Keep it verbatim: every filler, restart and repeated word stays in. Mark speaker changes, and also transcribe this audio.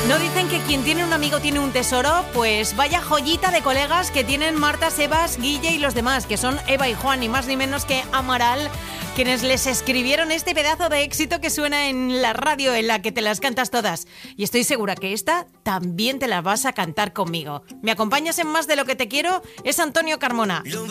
Speaker 1: ¿No dicen que quien tiene un amigo tiene un tesoro? Pues vaya joyita de colegas que tienen Marta, Sebas, Guille y los demás, que son Eva y Juan, ni más ni menos que Amaral, quienes les escribieron este pedazo de éxito que suena en la radio, en la que te las cantas todas. Y estoy segura que esta también te la vas a cantar conmigo. ¿Me acompañas en Más de lo que te quiero? Es Antonio Carmona.